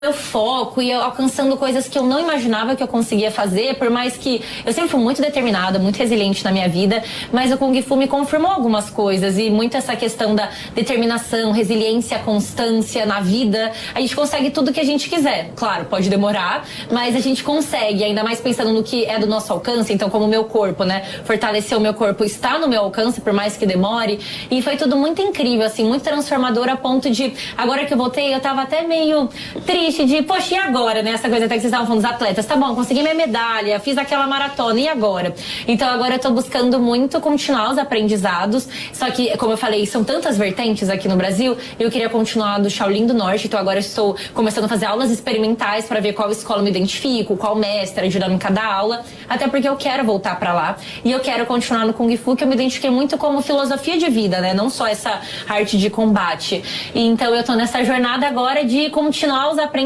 meu foco e eu alcançando coisas que eu não imaginava que eu conseguia fazer, por mais que eu sempre fui muito determinada, muito resiliente na minha vida, mas o Kung Fu me confirmou algumas coisas e muito essa questão da determinação, resiliência, constância na vida. A gente consegue tudo que a gente quiser. Claro, pode demorar, mas a gente consegue, ainda mais pensando no que é do nosso alcance. Então, como o meu corpo, né, fortalecer o meu corpo está no meu alcance, por mais que demore. E foi tudo muito incrível, assim, muito transformador a ponto de, agora que eu voltei, eu tava até meio triste de, poxa, e agora, né? Essa coisa até que vocês estavam falando dos atletas. Tá bom, consegui minha medalha, fiz aquela maratona, e agora? Então agora eu tô buscando muito continuar os aprendizados, só que, como eu falei, são tantas vertentes aqui no Brasil, eu queria continuar do Shaolin do Norte, então agora eu estou começando a fazer aulas experimentais para ver qual escola eu me identifico, qual mestre, ajudando em cada aula, até porque eu quero voltar pra lá, e eu quero continuar no Kung Fu, que eu me identifiquei muito como filosofia de vida, né? Não só essa arte de combate. E então eu tô nessa jornada agora de continuar os aprendizados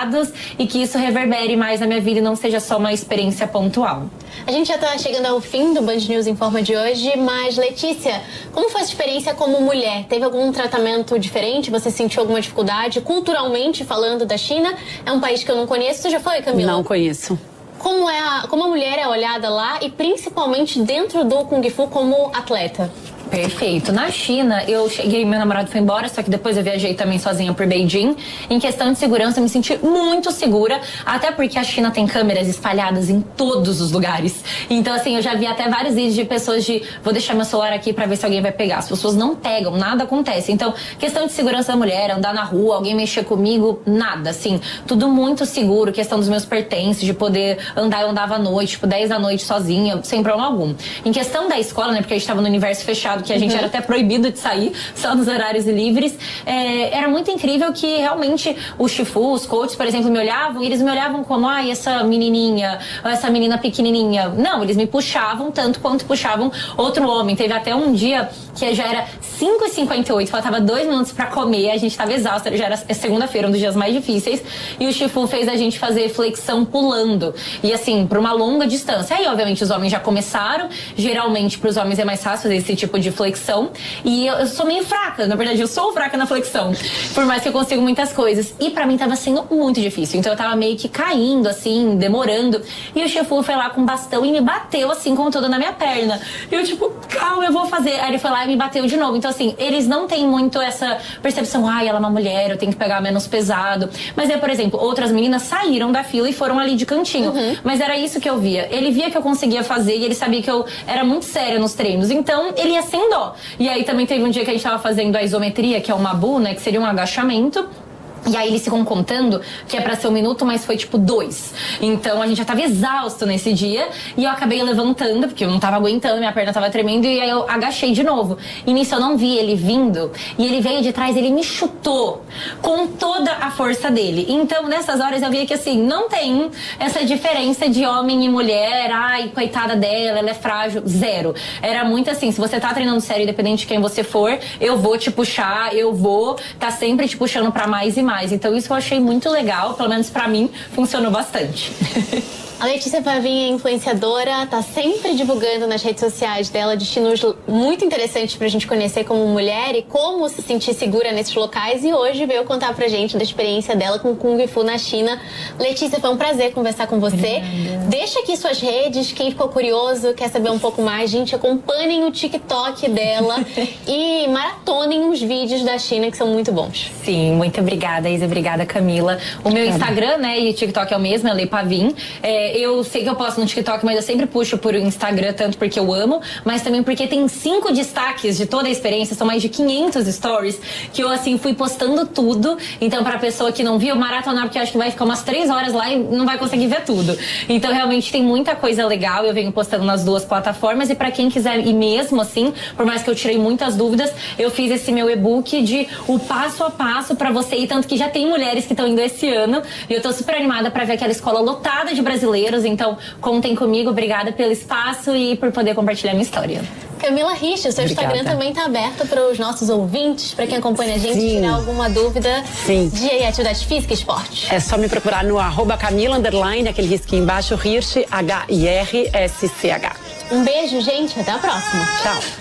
e que isso reverbere mais na minha vida e não seja só uma experiência pontual. A gente já está chegando ao fim do Band News Informa de hoje, mas Letícia, como foi a sua experiência como mulher? Teve algum tratamento diferente? Você sentiu alguma dificuldade? Culturalmente falando da China, é um país que eu não conheço. Você já foi, Camila? Não conheço. Como a mulher é olhada lá e principalmente dentro do Kung Fu como atleta? Perfeito. Na China, eu cheguei, meu namorado foi embora, só que depois eu viajei também sozinha por Beijing. Em questão de segurança, eu me senti muito segura, até porque a China tem câmeras espalhadas em todos os lugares. Então, assim, eu já vi até vários vídeos de pessoas de, vou deixar meu celular aqui pra ver se alguém vai pegar. As pessoas não pegam, nada acontece. Então, questão de segurança da mulher, andar na rua, alguém mexer comigo, nada, assim, tudo muito seguro. Questão dos meus pertences, de poder andar, eu andava à noite, tipo, 10 da noite sozinha, sem problema algum. Em questão da escola, né, porque a gente tava no universo fechado, que a gente era até proibido de sair, só nos horários livres, era muito incrível que realmente os Shifu, os coaches, por exemplo, me olhavam, e eles me olhavam como, ai, essa menininha, essa menina pequenininha. Não, eles me puxavam tanto quanto puxavam outro homem. Teve até um dia que já era 5h58, faltava 2 minutos pra comer, a gente tava exausta, já era segunda-feira, um dos dias mais difíceis, e o Shifu fez a gente fazer flexão pulando, e assim, por uma longa distância. Aí, obviamente, os homens já começaram, geralmente pros homens é mais fácil fazer esse tipo de flexão, e eu sou meio fraca, na verdade eu sou fraca na flexão, por mais que eu consiga muitas coisas, e pra mim tava sendo muito difícil, então eu tava meio que caindo assim, demorando, e o Shifu foi lá com um bastão e me bateu assim com tudo na minha perna, e eu tipo, calma, eu vou fazer. Aí ele foi lá e me bateu de novo. Então assim, eles não têm muito essa percepção, ai, ela é uma mulher, eu tenho que pegar menos pesado, mas aí, por exemplo, outras meninas saíram da fila e foram ali de cantinho, mas era isso que eu via, ele via que eu conseguia fazer e ele sabia que eu era muito séria nos treinos, então ele ia sem dó. E aí também teve um dia que a gente tava fazendo a isometria, que é o Mabu, né, que seria um agachamento. E aí eles ficam contando que é pra ser 1 minuto, mas foi tipo 2. Então a gente já tava exausto nesse dia. E eu acabei levantando, porque eu não tava aguentando, minha perna tava tremendo. E aí eu agachei de novo. E nisso eu não vi ele vindo. E ele veio de trás, ele me chutou com toda a força dele. Então nessas horas eu via que assim, não tem essa diferença de homem e mulher. Ai, coitada dela, ela é frágil. Zero. Era muito assim, se você tá treinando sério, independente de quem você for, eu vou te puxar, eu vou tá sempre te puxando pra mais e mais. Então isso eu achei muito legal, pelo menos pra mim, funcionou bastante. A Letícia Pavin é influenciadora, tá sempre divulgando nas redes sociais dela destinos muito interessantes pra gente conhecer como mulher e como se sentir segura nesses locais. E hoje veio contar pra gente da experiência dela com Kung Fu na China. Letícia, foi um prazer conversar com você. Deixa aqui suas redes, quem ficou curioso, quer saber um pouco mais, gente, acompanhem o TikTok dela e maratonem os vídeos da China que são muito bons. Sim, muito obrigada, Isa, obrigada, Camila. O meu Instagram, né, e o TikTok é o mesmo, é Lei Pavin. Eu sei que eu posto no TikTok, mas eu sempre puxo por Instagram, tanto porque eu amo, mas também porque tem 5 destaques de toda a experiência, são mais de 500 stories, que eu, assim, fui postando tudo. Então, pra pessoa que não viu, maratonar, porque eu acho que vai ficar umas 3 horas lá e não vai conseguir ver tudo. Então, realmente, tem muita coisa legal, eu venho postando nas 2 plataformas, e pra quem quiser ir mesmo, assim, por mais que eu tirei muitas dúvidas, eu fiz esse meu e-book de o passo a passo pra você ir, tanto que já tem mulheres que estão indo esse ano, e eu tô super animada pra ver aquela escola lotada de brasileiros. Então contem comigo, obrigada pelo espaço e por poder compartilhar minha história. Camila Richa, o seu Instagram também tá aberto para os nossos ouvintes, para quem acompanha a gente, tirar alguma dúvida de atividade física e esporte. É só me procurar no @Camila_, aquele risquinho embaixo, Hirsch, Hirsch. Um beijo, gente, até a próxima. Tchau.